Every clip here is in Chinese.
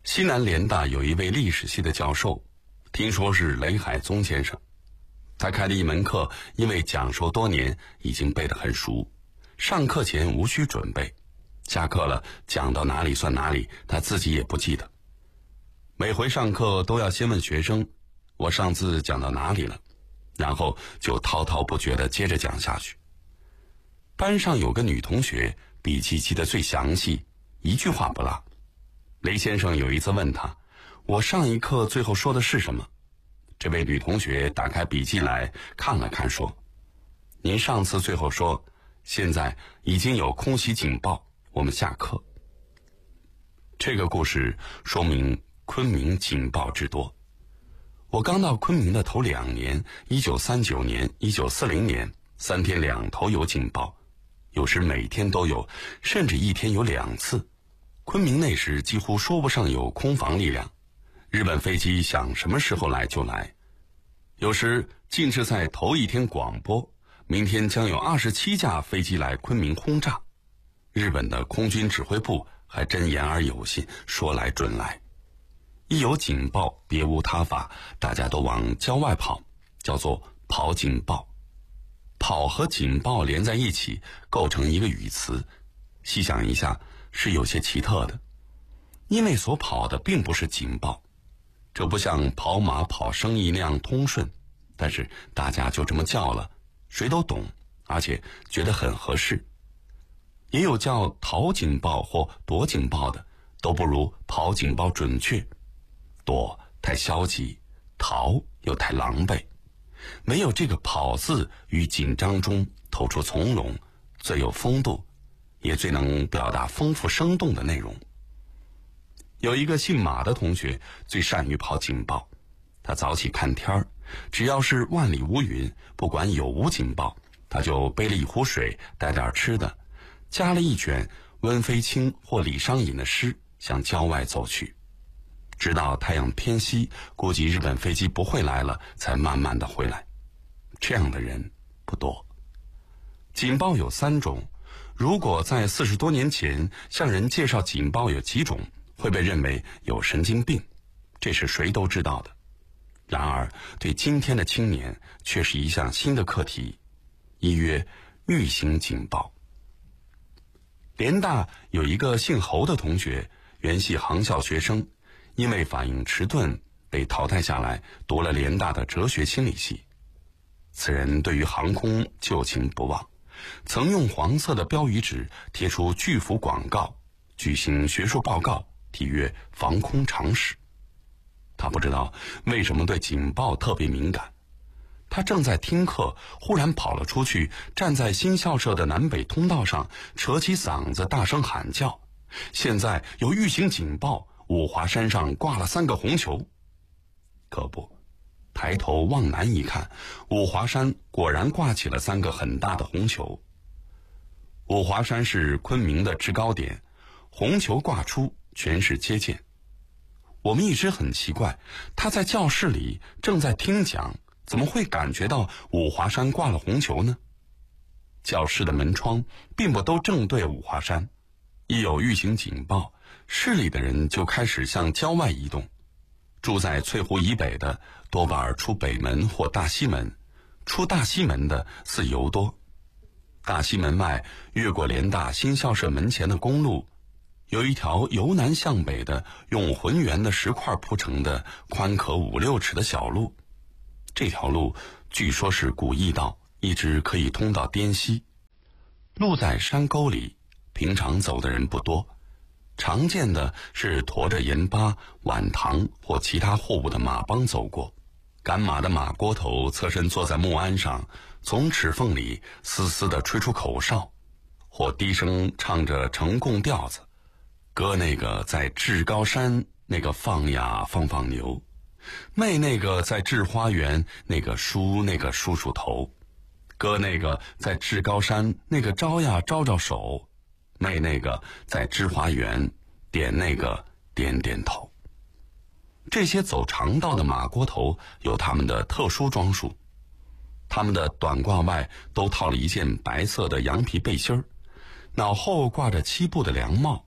西南联大有一位历史系的教授，听说是雷海宗先生。他开的一门课，因为讲授多年，已经背得很熟，上课前无需准备，下课了讲到哪里算哪里，他自己也不记得。每回上课都要先问学生，我上次讲到哪里了，然后就滔滔不绝地接着讲下去。班上有个女同学笔记记得最详细，一句话不落。雷先生有一次问他，我上一课最后说的是什么？这位女同学打开笔记来看了看，说，您上次最后说现在已经有空袭警报，我们下课。这个故事说明昆明警报之多。我刚到昆明的头2年，1939年、1940年，3天2头有警报，有时每天都有，甚至一天有2次。昆明那时几乎说不上有空防力量，日本飞机想什么时候来就来，有时竟是在头一天广播，明天将有27架飞机来昆明轰炸。日本的空军指挥部还真言而有信，说来准来。一有警报，别无他法，大家都往郊外跑，叫做跑警报。跑和警报连在一起，构成一个语词。细想一下，是有些奇特的，因为所跑的并不是警报，这不像跑马跑生意那样通顺，但是大家就这么叫了，谁都懂，而且觉得很合适。也有叫逃警报或躲警报的，都不如跑警报准确。躲太消极，逃又太狼狈，没有这个跑字与紧张中透出从容，最有风度，也最能表达丰富生动的内容。有一个姓马的同学最善于跑警报，他早起看天儿，只要是万里无云，不管有无警报，他就背了一壶水，带点吃的，加了一卷温飞卿或李商隐的诗，向郊外走去。直到太阳偏西，估计日本飞机不会来了，才慢慢的回来。这样的人不多。警报有3种，如果在40多年前向人介绍警报有几种，会被认为有神经病，这是谁都知道的。然而对今天的青年却是一项新的课题，一曰预警警报。联大有一个姓侯的同学，原系航校学生，因为反应迟钝被淘汰下来，读了联大的哲学心理系。此人对于航空旧情不忘，曾用黄色的标语纸贴出巨幅广告，举行学术报告，题曰防空常识。他不知道为什么对警报特别敏感，他正在听课，忽然跑了出去，站在新校舍的南北通道上，扯起嗓子大声喊叫，现在有预警警报，五华山上挂了3个红球。可不，抬头往南一看，五华山果然挂起了3个很大的红球。五华山是昆明的制高点，红球挂出，全是接见。我们一直很奇怪，他在教室里正在听讲，怎么会感觉到五华山挂了红球呢？教室的门窗并不都正对五华山，一有预警警报，市里的人就开始向郊外移动。住在翠湖以北的多半出北门或大西门，出大西门的似尤多。大西门外越过联大新校舍门前的公路，有一条由南向北的用浑圆的石块铺成的宽可5、6尺的小路。这条路据说是古驿道，一直可以通到滇西。路在山沟里，平常走的人不多，常见的是驮着盐巴、碗糖或其他货物的马帮走过。赶马的马锅头侧身坐在木鞍上，从齿缝里嘶嘶地吹出口哨，或低声唱着成贡调子，歌那个在至高山那个放呀放放牛，媚那个在至花园那个梳头，歌那个在至高山那个招呀招招手，媚那个在至花园点那个点点头。这些走长道的马锅头有他们的特殊装束，他们的短褂外都套了一件白色的羊皮背心儿，脑后挂着7步的凉帽，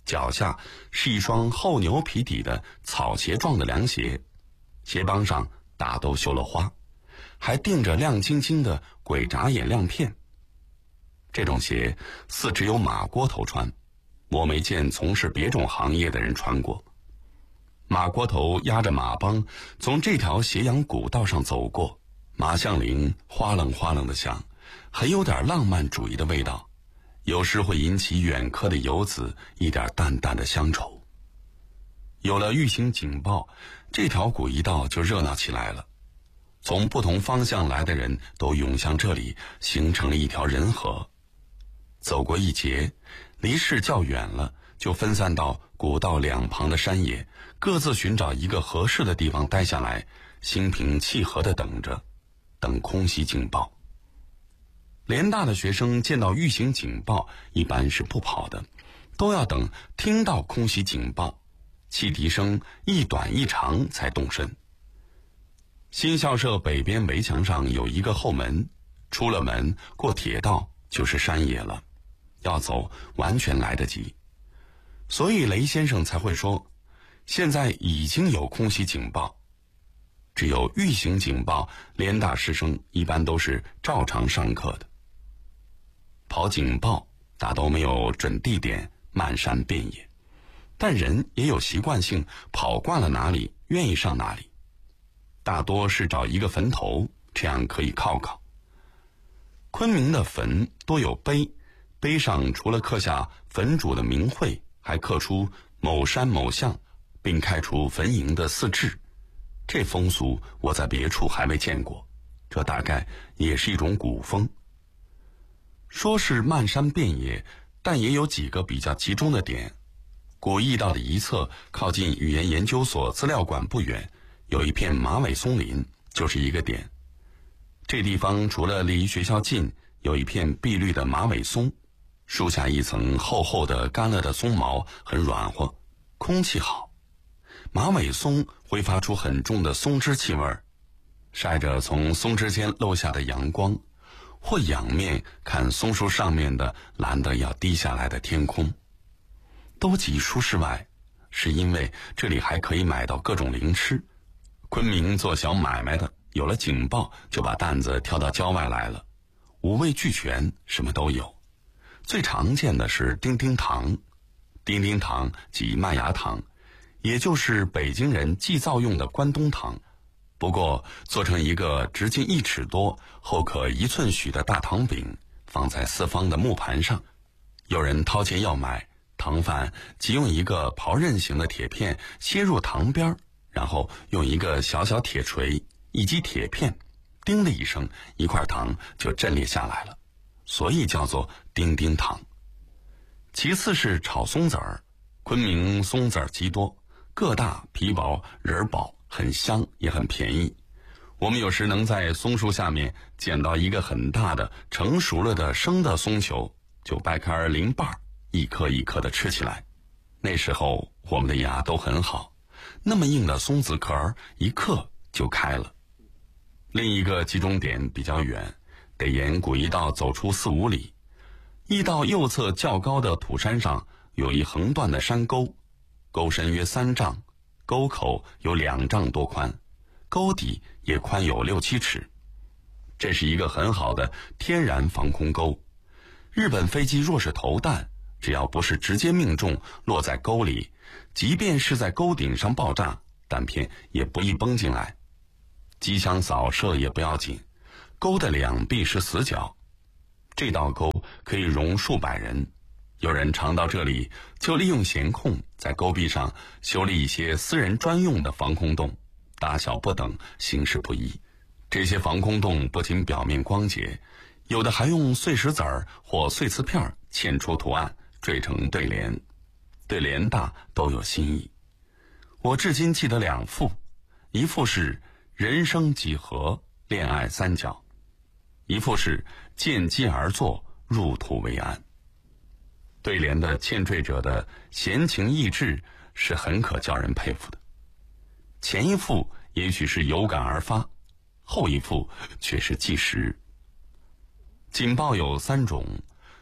脚下是一双厚牛皮底的草鞋状的凉鞋，鞋帮上大都绣了花，还钉着亮晶晶的鬼眨眼亮片。这种鞋似只有马锅头穿，我没见从事别种行业的人穿过。马锅头压着马帮从这条斜阳古道上走过，马项铃哗楞哗楞的响，很有点浪漫主义的味道，有时会引起远客的游子一点淡淡的乡愁。有了预警警报，这条古驿道就热闹起来了，从不同方向来的人都涌向这里，形成了一条人河。走过一节，离市较远了，就分散到古道两旁的山野，各自寻找一个合适的地方待下来，心平气和地等着，等空袭警报。联大的学生见到预警警报一般是不跑的，都要等听到空袭警报，汽笛声一短一长才动身。新校舍北边围墙上有一个后门，出了门过铁道就是山野了，要走完全来得及。所以雷先生才会说，现在已经有空袭警报。只有预警警报，联大师生一般都是照常上课的。跑警报大都没有准地点，漫山遍野，但人也有习惯性，跑惯了哪里愿意上哪里，大多是找一个坟头，这样可以靠靠。昆明的坟多有碑，碑上除了刻下坟主的名讳，还刻出某山某巷，并开出坟茔的四志。这风俗我在别处还没见过，这大概也是一种古风。说是漫山遍野，但也有几个比较集中的点。古驿道的一侧，靠近语言研究所资料馆不远，有一片马尾松林，就是一个点。这地方除了离学校近，有一片碧绿的马尾松，树下一层厚厚的干了的松毛，很软和，空气好。马尾松会发出很重的松枝气味，晒着从松枝间漏下的阳光，或仰面看松树上面的蓝得要滴下来的天空。都挤舒适外，是因为这里还可以买到各种零吃。昆明做小买卖的有了警报就把担子挑到郊外来了，五味俱全，什么都有。最常见的是丁丁糖，丁丁糖即麦芽糖，也就是北京人祭灶用的关东糖，不过做成一个直径1尺多、厚可1寸许的大糖饼，放在四方的木盘上。有人掏钱要买，糖贩即用一个刨刃形的铁片切入糖边，然后用一个小小铁锤一击铁片，叮的一声，一块糖就震裂下来了，所以叫做丁丁糖。其次是炒松子儿，昆明松子儿极多，个大皮薄仁饱，很香也很便宜。我们有时能在松树下面捡到一个很大的成熟了的生的松球，就掰开零瓣，一颗一颗的吃起来。那时候我们的牙都很好，那么硬的松子壳一嗑就开了。另一个集中点比较远，得沿古驿道走出4、5里。驿道右侧较高的土山上有一横断的山沟，沟深约3丈，沟口有2丈多宽，沟底也宽有6、7尺。这是一个很好的天然防空沟。日本飞机若是投弹，只要不是直接命中落在沟里，即便是在沟顶上爆炸，弹片也不易崩进来。机枪扫射也不要紧，沟的两壁是死角。这道沟可以容数百人，有人常到这里，就利用闲空在沟壁上修理一些私人专用的防空洞，大小不等，形式不一。这些防空洞不仅表面光洁，有的还用碎石子儿或碎瓷片嵌出图案，缀成对联，对联大都有新意。我至今记得2副，一副是人生几何，恋爱3角，一副是见机而作，入土为安。对联的嵌缀者的闲情逸致是很可叫人佩服的。前一副也许是有感而发，后一副却是纪实。警报有3种，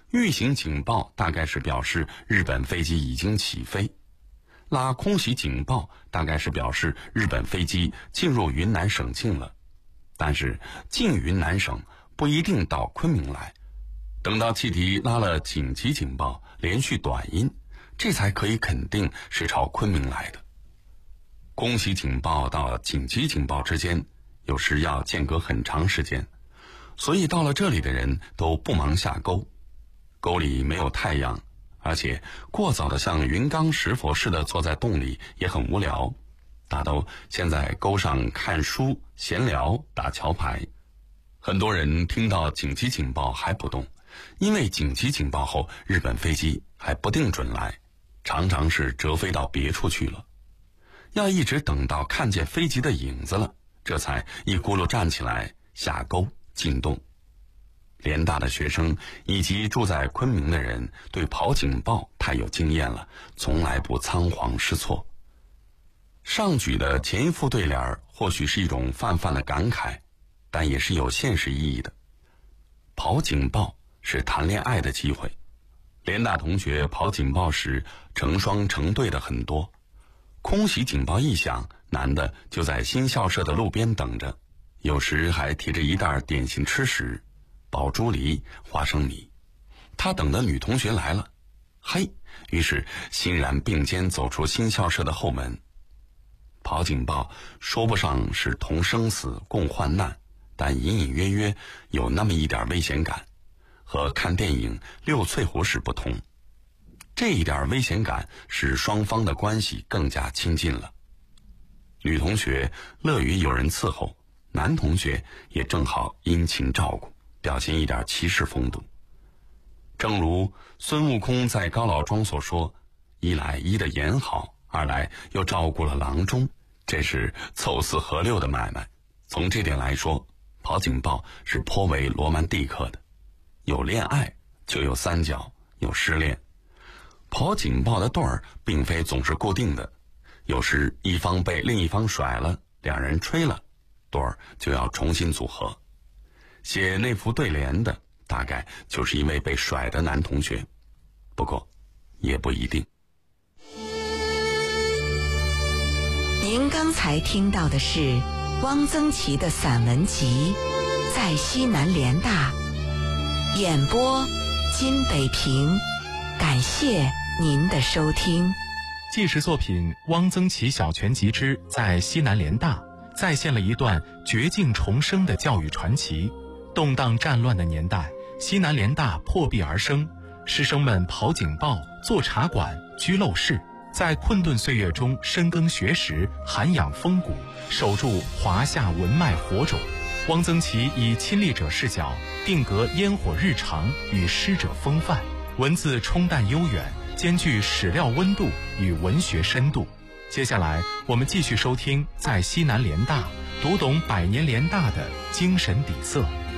预警警报大概是表示日本飞机已经起飞，拉空袭警报大概是表示日本飞机进入云南省境了。但是进云南省不一定到昆明来，等到汽笛拉了紧急警报，连续短音，这才可以肯定是朝昆明来的。空袭警报到紧急警报之间，有时要间隔很长时间，所以到了这里的人都不忙下沟，沟里没有太阳，而且过早的像云冈石佛似的坐在洞里也很无聊，大都先在沟上看书、闲聊、打桥牌。很多人听到紧急警报还不动，因为紧急警报后日本飞机还不定准来，常常是折飞到别处去了。要一直等到看见飞机的影子了，这才一咕噜站起来下沟进洞。联大的学生以及住在昆明的人对跑警报太有经验了，从来不仓皇失措。上举的前一副对联或许是一种泛泛的感慨，但也是有现实意义的。跑警报是谈恋爱的机会，联大同学跑警报时成双成对的很多。空袭警报一响，男的就在新校舍的路边等着，有时还提着一袋点心吃食，宝珠梨、花生米。他等的女同学来了，嘿，于是欣然并肩走出新校舍的后门。跑警报说不上是同生死共患难，但隐隐约约有那么一点危险感，和看电影《六翠湖》时不同。这一点危险感使双方的关系更加亲近了。女同学乐于有人伺候，男同学也正好殷勤照顾，表现一点骑士风度。正如孙悟空在高老庄所说，一来医得眼好，二来又照顾了郎中，这是凑四合六的买卖。从这点来说，跑警报是颇为罗曼蒂克的。有恋爱就有三角，有失恋。跑警报的对儿并非总是固定的，有时一方被另一方甩了，两人吹了，对儿就要重新组合。写那副对联的大概就是一位被甩的男同学，不过也不一定。 您刚才听到的是汪曾祺的散文集《在西南联大》，演播金北平，感谢您的收听。 纪实作品《汪曾祺小全集之在西南联大》再现了一段绝境重生的教育传奇。动荡战乱的年代，西南联大破壁而生，师生们跑警报、做茶馆、居陋室，在困顿岁月中深耕学识，涵养风骨，守住华夏文脉火种。汪曾祺以亲历者视角定格烟火日常与师者风范，文字冲淡悠远，兼具史料温度与文学深度。接下来我们继续收听在西南联大，读懂百年联大的精神底色。